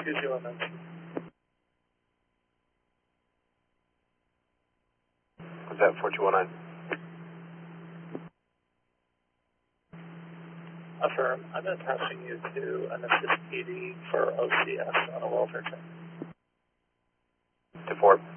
2019. What's that, 4219? Affirm. I'm attaching you to an assist PD for OCS on a welfare check. To 4.